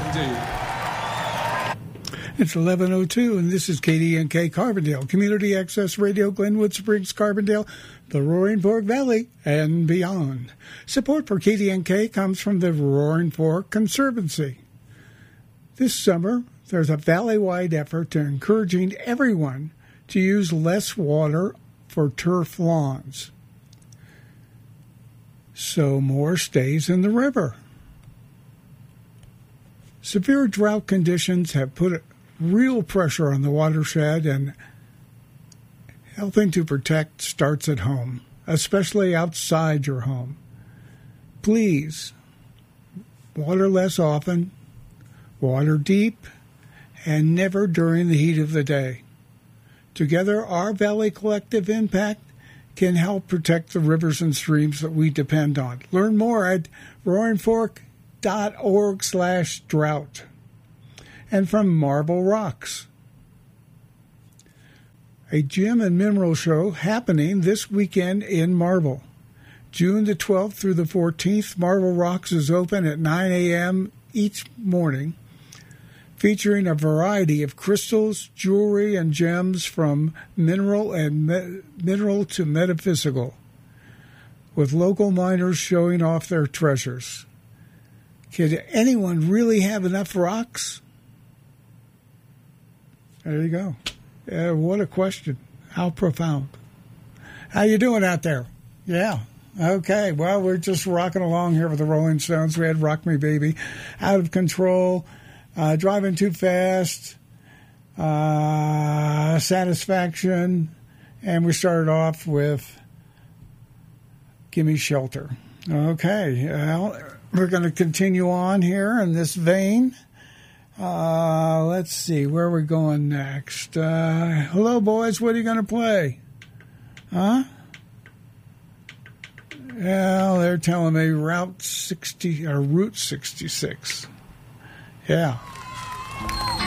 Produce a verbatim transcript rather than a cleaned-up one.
indeed. It's eleven oh two, and this is K D N K Carbondale, Community Access Radio, Glenwood Springs, Carbondale, the Roaring Fork Valley, and beyond. Support for K D N K comes from the Roaring Fork Conservancy. This summer, there's a valley-wide effort to encouraging everyone to use less water for turf lawns, so more stays in the river. Severe drought conditions have put real pressure on the watershed, and helping to protect starts at home, especially outside your home. Please, water less often, water deep, and never during the heat of the day. Together, our Valley Collective Impact can help protect the rivers and streams that we depend on. Learn more at roaring fork dot org slash drought. And from Marble Rocks, a gem and mineral show happening this weekend in Marble. June the twelfth through the fourteenth, Marble Rocks is open at nine a.m. each morning, featuring a variety of crystals, jewelry, and gems from mineral and me- mineral to metaphysical, with local miners showing off their treasures. Could anyone really have enough rocks? There you go. Uh, what a question. How profound. How you doing out there? Yeah. Okay. Well, we're just rocking along here with the Rolling Stones. We had Rock Me Baby, Out of Control, uh, Driving Too Fast, uh, Satisfaction, and we started off with Gimme Shelter. Okay. Well, we're going to continue on here in this vein. Uh, let's see, where are we going next? Uh, hello, boys, what are you going to play? Huh? Well, they're telling me Route sixty, or Route sixty-six. Yeah.